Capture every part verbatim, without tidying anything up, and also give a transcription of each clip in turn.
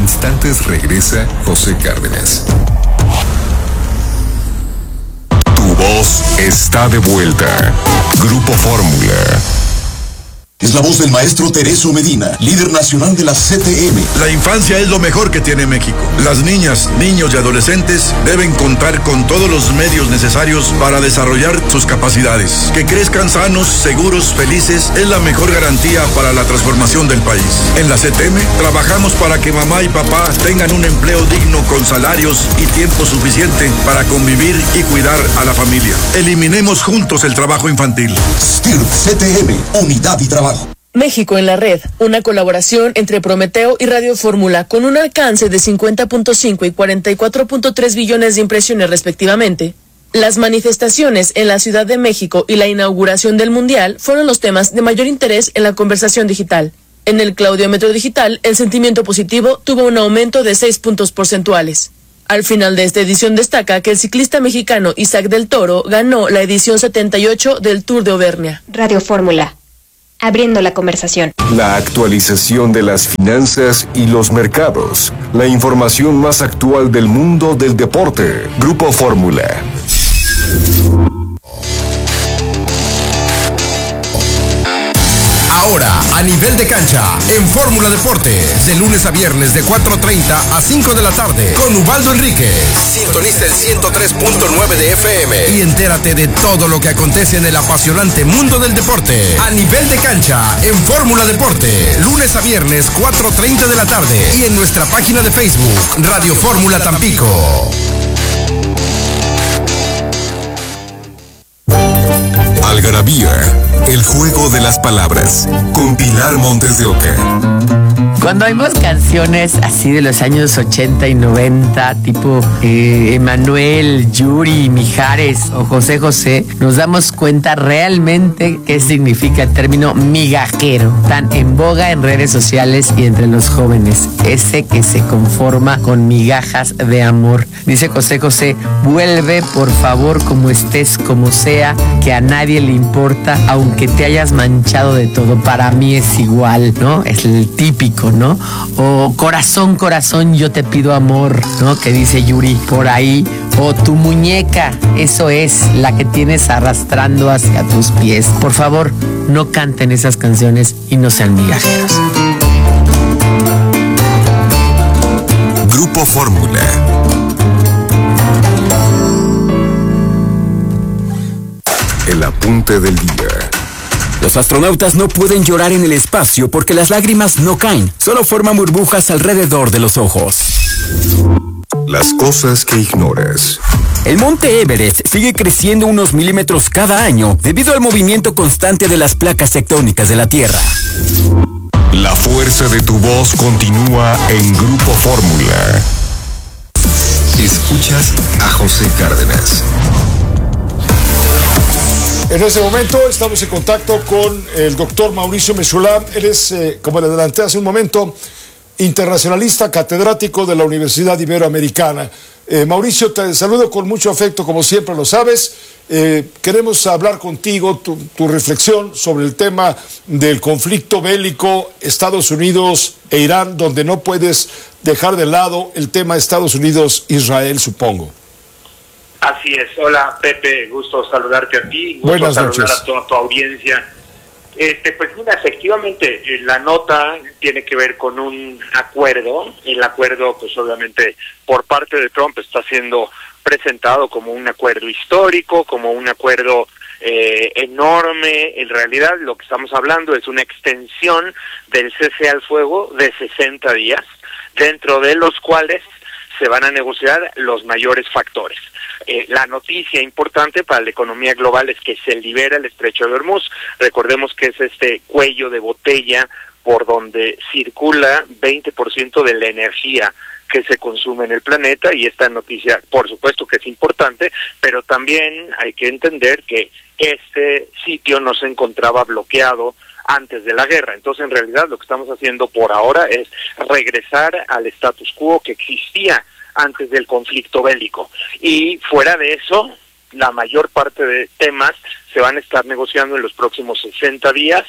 instantes regresa José Cárdenas. Tu voz está de vuelta. Grupo Fórmula. Es la voz del maestro Tereso Medina, líder nacional de la C T M. La infancia es lo mejor que tiene México. Las niñas, niños y adolescentes deben contar con todos los medios necesarios para desarrollar sus capacidades. Que crezcan sanos, seguros, felices es la mejor garantía para la transformación del país. En la C T M trabajamos para que mamá y papá tengan un empleo digno con salarios y tiempo suficiente para convivir y cuidar a la familia. Eliminemos juntos el trabajo infantil. S T I R C T M, unidad y trabajo. México en la red, una colaboración entre Prometeo y Radio Fórmula con un alcance de cincuenta punto cinco y cuarenta y cuatro punto tres billones de impresiones respectivamente. Las manifestaciones en la Ciudad de México y la inauguración del Mundial fueron los temas de mayor interés en la conversación digital. En el claudiómetro digital, el sentimiento positivo tuvo un aumento de seis puntos porcentuales. Al final de esta edición destaca que el ciclista mexicano Isaac del Toro ganó la edición setenta y ocho del Tour de Auvernia. Radio Fórmula. Abriendo la conversación. La actualización de las finanzas y los mercados. La información más actual del mundo del deporte. Grupo Fórmula. Ahora, a nivel de cancha, en Fórmula Deportes, de lunes a viernes de cuatro treinta a cinco de la tarde, con Ubaldo Enríquez. Sintoniza el ciento tres punto nueve de F M y entérate de todo lo que acontece en el apasionante mundo del deporte. A nivel de cancha, en Fórmula Deportes, lunes a viernes, cuatro treinta de la tarde, y en nuestra página de Facebook, Radio Fórmula Tampico. Algarabía, el juego de las palabras, con Pilar Montes de Oca. Cuando oímos canciones así de los años ochenta y noventa, tipo eh, Emanuel, Yuri, Mijares o José José, nos damos cuenta realmente qué significa el término migajero, tan en boga en redes sociales y entre los jóvenes. Ese que se conforma con migajas de amor. Dice José José, vuelve por favor como estés, como sea, que a nadie le importa, aunque te hayas manchado de todo, para mí es igual, ¿no? Es el típico, ¿no? O corazón, corazón, yo te pido amor, ¿no? Que dice Yuri por ahí. O tu muñeca, eso es, la que tienes arrastrando hacia tus pies. Por favor, no canten esas canciones y no sean migajeros. Grupo Fórmula. El apunte del día. Los astronautas no pueden llorar en el espacio porque las lágrimas no caen, solo forman burbujas alrededor de los ojos. Las cosas que ignoras. El monte Everest sigue creciendo unos milímetros cada año debido al movimiento constante de las placas tectónicas de la Tierra. La fuerza de tu voz continúa en Grupo Fórmula. Escuchas a José Cárdenas. En este momento estamos en contacto con el doctor Mauricio Meschoulam. Él es, eh, como le adelanté hace un momento, internacionalista catedrático de la Universidad Iberoamericana. Eh, Mauricio, te saludo con mucho afecto, como siempre lo sabes. Eh, queremos hablar contigo, tu, tu reflexión sobre el tema del conflicto bélico Estados Unidos e Irán, donde no puedes dejar de lado el tema Estados Unidos-Israel, supongo. Así es. Hola, Pepe, gusto saludarte a ti, gusto Buenas saludar noches. a toda tu audiencia. Este, pues mira, efectivamente, la nota tiene que ver con un acuerdo. El acuerdo, pues obviamente, por parte de Trump está siendo presentado como un acuerdo histórico, como un acuerdo eh, enorme. En realidad, lo que estamos hablando es una extensión del cese al fuego de sesenta días, dentro de los cuales se van a negociar los mayores factores. Eh, la noticia importante para la economía global es que se libera el estrecho de Hormuz. Recordemos que es este cuello de botella por donde circula veinte por ciento de la energía que se consume en el planeta, y esta noticia, por supuesto que es importante, pero también hay que entender que este sitio no se encontraba bloqueado antes de la guerra. Entonces, en realidad, lo que estamos haciendo por ahora es regresar al status quo que existía antes del conflicto bélico. Y fuera de eso, la mayor parte de temas se van a estar negociando en los próximos sesenta días,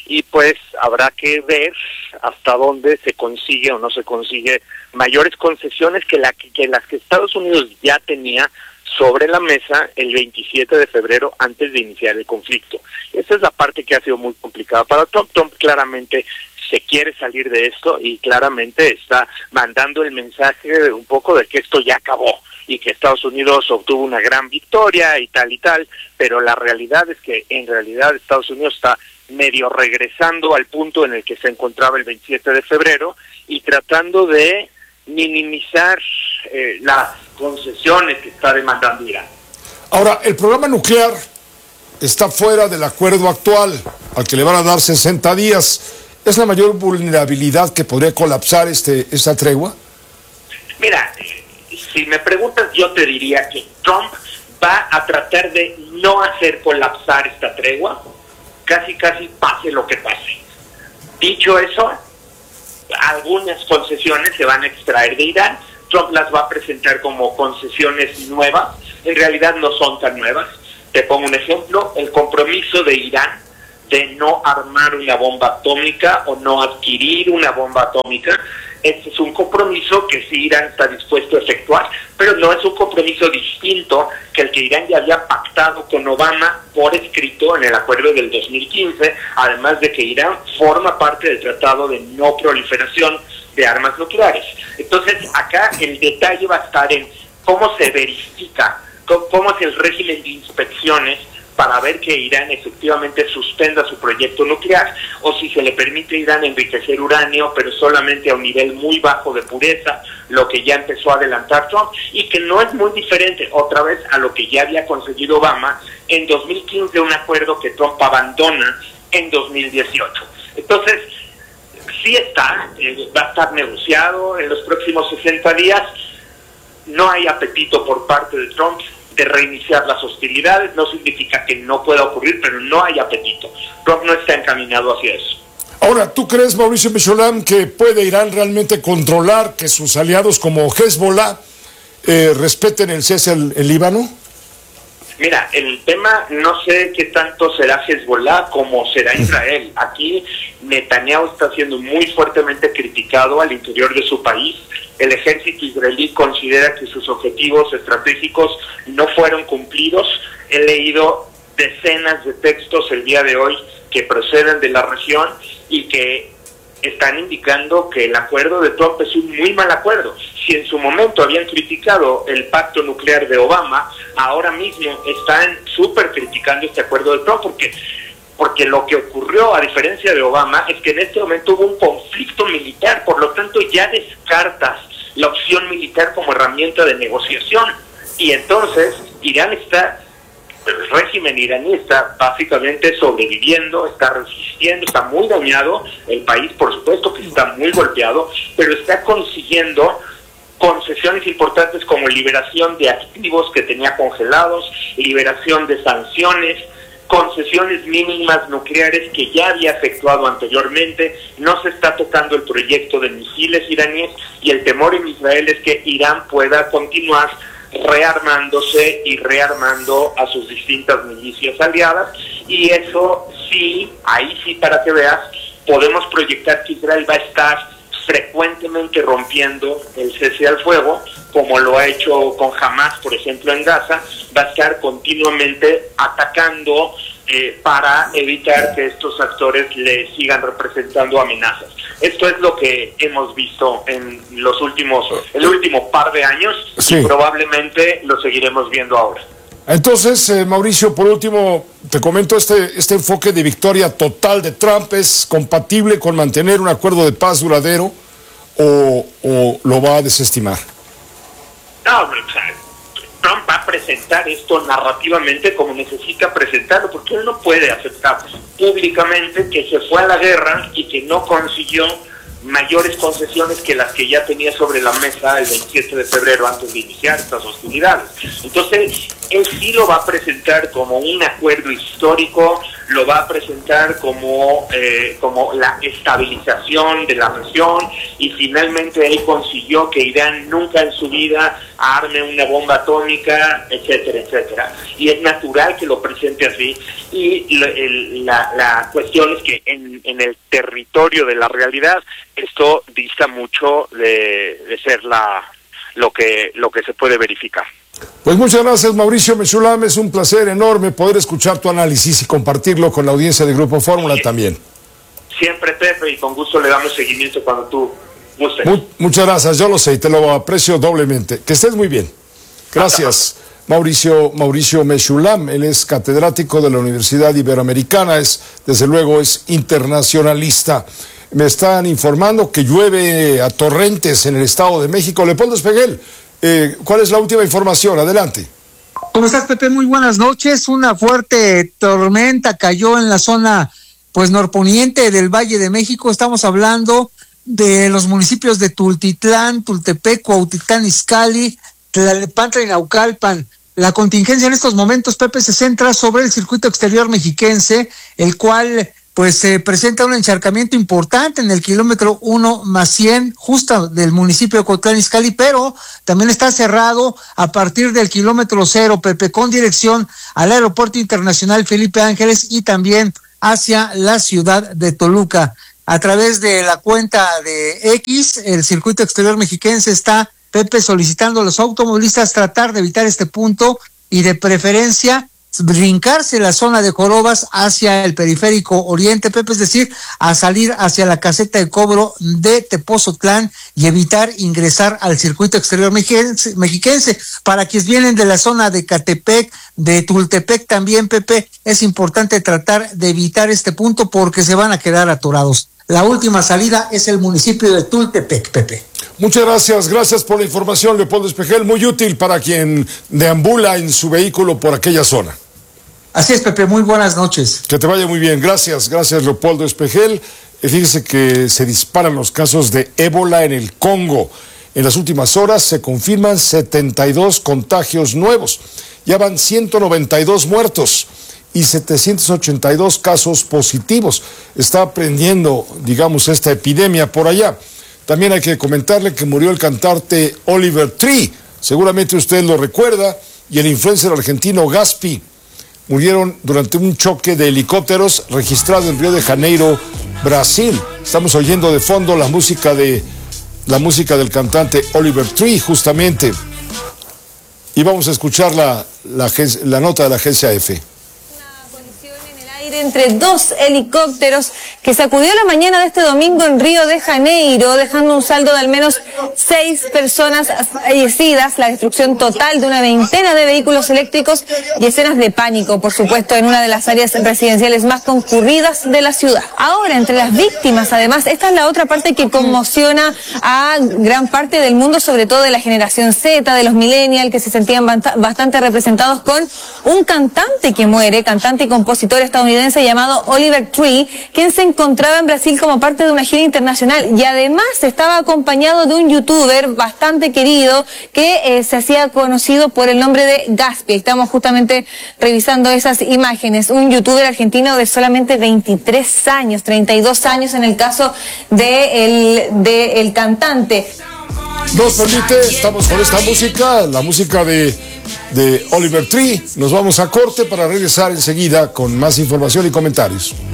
y pues habrá que ver hasta dónde se consigue o no se consigue mayores concesiones que, la, que las que Estados Unidos ya tenía sobre la mesa el veintisiete de febrero antes de iniciar el conflicto. Esa es la parte que ha sido muy complicada para Trump. Trump claramente se quiere salir de esto y claramente está mandando el mensaje un poco de que esto ya acabó y que Estados Unidos obtuvo una gran victoria y tal y tal, pero la realidad es que en realidad Estados Unidos está medio regresando al punto en el que se encontraba el veintisiete de febrero y tratando de minimizar eh, las concesiones que está demandando Irán. Ahora, el programa nuclear está fuera del acuerdo actual, al que le van a dar sesenta días. ¿Es la mayor vulnerabilidad que podría colapsar este esta tregua? Mira, si me preguntas, yo te diría que Trump va a tratar de no hacer colapsar esta tregua, casi casi pase lo que pase. Dicho eso, algunas concesiones se van a extraer de Irán. Trump las va a presentar como concesiones nuevas, en realidad no son tan nuevas. Te pongo un ejemplo, el compromiso de Irán de no armar una bomba atómica o no adquirir una bomba atómica. Este es un compromiso que sí Irán está dispuesto a efectuar, pero no es un compromiso distinto que el que Irán ya había pactado con Obama por escrito en el acuerdo del dos mil quince, además de que Irán forma parte del Tratado de No Proliferación de Armas Nucleares. Entonces, acá el detalle va a estar en cómo se verifica, cómo es el régimen de inspecciones para ver que Irán efectivamente suspenda su proyecto nuclear, o si se le permite a Irán enriquecer uranio, pero solamente a un nivel muy bajo de pureza, lo que ya empezó a adelantar Trump, y que no es muy diferente, otra vez, a lo que ya había conseguido Obama en dos mil quince, un acuerdo que Trump abandona en dos mil dieciocho. Entonces, sí está, eh, va a estar negociado en los próximos sesenta días, no hay apetito por parte de Trump de reiniciar las hostilidades, no significa que no pueda ocurrir, pero no hay apetito. Trump no está encaminado hacia eso. Ahora, ¿tú crees, Mauricio Mecholam, que puede Irán realmente controlar que sus aliados como Hezbollah eh, respeten el cese en el Líbano? Mira, el tema no sé qué tanto será Hezbollah como será Israel. Aquí Netanyahu está siendo muy fuertemente criticado al interior de su país. El ejército israelí considera que sus objetivos estratégicos no fueron cumplidos. He leído decenas de textos el día de hoy que proceden de la región y que están indicando que el acuerdo de Trump es un muy mal acuerdo. Si en su momento habían criticado el pacto nuclear de Obama, ahora mismo están súper criticando este acuerdo de Trump porque porque lo que ocurrió, a diferencia de Obama, es que en este momento hubo un conflicto militar, por lo tanto ya descartas la opción militar como herramienta de negociación, y entonces Irán está, el régimen iraní está básicamente sobreviviendo, está resistiendo, está muy dañado, el país por supuesto que está muy golpeado, pero está consiguiendo concesiones importantes como liberación de activos que tenía congelados, liberación de sanciones, concesiones mínimas nucleares que ya había efectuado anteriormente. No se está tocando el proyecto de misiles iraníes y el temor en Israel es que Irán pueda continuar rearmándose y rearmando a sus distintas milicias aliadas, y eso sí, ahí sí, para que veas, podemos proyectar que Israel va a estar frecuentemente rompiendo el cese al fuego, como lo ha hecho con Hamas, por ejemplo, en Gaza. Va a estar continuamente atacando eh, para evitar que estos actores le sigan representando amenazas. Esto es lo que hemos visto en los últimos, el último par de años, sí, y probablemente lo seguiremos viendo ahora. Entonces, eh, Mauricio, por último, te comento, este, este enfoque de victoria total de Trump es compatible con mantener un acuerdo de paz duradero o, o lo va a desestimar. No, o sea, Trump va a presentar esto narrativamente como necesita presentarlo, porque él no puede aceptar públicamente que se fue a la guerra y que no consiguió mayores concesiones que las que ya tenía sobre la mesa el veintisiete de febrero antes de iniciar estas hostilidades. Entonces, él sí lo va a presentar como un acuerdo histórico lo va a presentar como, eh, como la estabilización de la región, y finalmente él consiguió que Irán nunca en su vida arme una bomba atómica, etcétera, etcétera. Y es natural que lo presente así. Y lo, el, la, la cuestión es que en, en el territorio de la realidad esto dista mucho de, de ser la lo que lo que se puede verificar. Pues muchas gracias, Mauricio Mesulam, es un placer enorme poder escuchar tu análisis y compartirlo con la audiencia de Grupo Fórmula también. Siempre, Pepe, y con gusto le damos seguimiento cuando tú gustes. Mu- muchas gracias, yo lo sé y te lo aprecio doblemente. Que estés muy bien. Gracias, Mauricio, Mauricio Mesulam, él es catedrático de la Universidad Iberoamericana, es, desde luego es internacionalista. Me están informando que llueve a torrentes en el Estado de México. Leopoldo Espeguel, eh, ¿cuál es la última información? Adelante. ¿Cómo estás, Pepe? Muy buenas noches. Una fuerte tormenta cayó en la zona pues norponiente del Valle de México. Estamos hablando de los municipios de Tultitlán, Tultepec, Cuautitlán Izcalli, Tlalnepantla y Naucalpan. La contingencia en estos momentos, Pepe, se centra sobre el circuito exterior mexiquense, el cual pues se eh, presenta un encharcamiento importante en el kilómetro uno más cien, justo del municipio de Cuautitlán Izcalli, pero también está cerrado a partir del kilómetro cero, Pepe, con dirección al Aeropuerto Internacional Felipe Ángeles y también hacia la ciudad de Toluca. A través de la cuenta de X, el circuito exterior mexiquense está, Pepe, solicitando a los automovilistas tratar de evitar este punto y de preferencia brincarse la zona de Jorobas hacia el periférico oriente, Pepe, es decir, a salir hacia la caseta de cobro de Tepozotlán y evitar ingresar al circuito exterior mexiquense, mexiquense. Para quienes vienen de la zona de Catepec, de Tultepec también, Pepe, es importante tratar de evitar este punto porque se van a quedar atorados. La última salida es el municipio de Tultepec, Pepe. Muchas gracias, gracias por la información, Leopoldo Espejel, muy útil para quien deambula en su vehículo por aquella zona. Así es, Pepe, muy buenas noches. Que te vaya muy bien, gracias, gracias, Leopoldo Espejel. Eh, fíjese que se disparan los casos de ébola en el Congo. En las últimas horas se confirman setenta y dos contagios nuevos, ya van ciento noventa y dos muertos y setecientos ochenta y dos casos positivos. Está aprendiendo, digamos, esta epidemia por allá. También hay que comentarle que murió el cantante Oliver Tree, seguramente usted lo recuerda, y el influencer argentino Gaspi. Murieron durante un choque de helicópteros registrado en Río de Janeiro, Brasil. Estamos oyendo de fondo la música de la música del cantante Oliver Tree, justamente. Y vamos a escuchar la, la, la nota de la agencia EFE. Entre dos helicópteros que sacudió la mañana de este domingo en Río de Janeiro, dejando un saldo de al menos seis personas fallecidas, la destrucción total de una veintena de vehículos eléctricos y escenas de pánico, por supuesto, en una de las áreas residenciales más concurridas de la ciudad. Ahora, entre las víctimas, además, esta es la otra parte que conmociona a gran parte del mundo, sobre todo de la generación Z, de los millennials, que se sentían bastante representados con un cantante que muere, cantante y compositor estadounidense llamado Oliver Tree, quien se encontraba en Brasil como parte de una gira internacional y además estaba acompañado de un youtuber bastante querido que eh, se hacía conocido por el nombre de Gaspi. Estamos justamente revisando esas imágenes. Un youtuber argentino de solamente veintitrés años, treinta y dos años en el caso de el, de el cantante. Nos permite, estamos con esta música, la música de, de Oliver Tree. Nos vamos a corte para regresar enseguida con más información y comentarios.